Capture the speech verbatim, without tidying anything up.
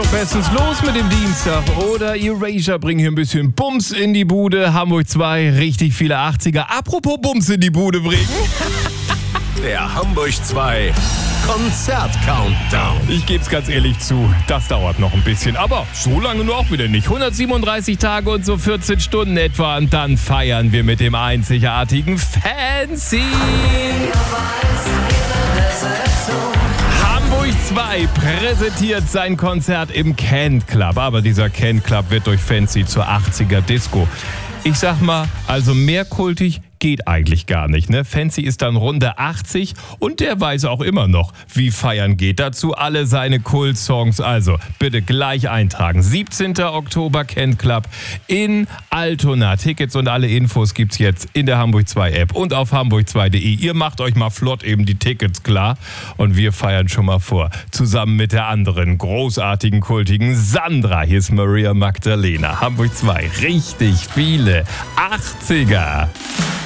doch bestens los mit dem Dienstag, oder? Erasure bringen hier ein bisschen Bums in die Bude. Hamburg zwei, richtig viele achtziger. Apropos Bums in die Bude bringen. Der Hamburg zwei Konzert-Countdown. Ich geb's ganz ehrlich zu, das dauert noch ein bisschen. Aber so lange nur auch wieder nicht. hundertsiebenunddreißig Tage und so vierzehn Stunden etwa. Und dann feiern wir mit dem einzigartigen Fancy. Hamburg zwei präsentiert sein Konzert im Kent Club. Aber dieser Kent Club wird durch Fancy zur achtziger Disco. Ich sag mal, also mehr kultig geht eigentlich gar nicht, ne? Fancy ist dann Runde achtzig und der weiß auch immer noch, wie feiern geht. Dazu alle seine Kult-Songs. Also bitte gleich eintragen. siebzehnter Oktober Kent Club in Altona. Tickets und alle Infos gibt's jetzt in der Hamburg zwei App und auf hamburg zwei punkt de. Ihr macht euch mal flott eben die Tickets klar und wir feiern schon mal vor. Zusammen mit der anderen großartigen, kultigen Sandra. Hier ist Maria Magdalena. Hamburg zwei. Richtig viele achtziger.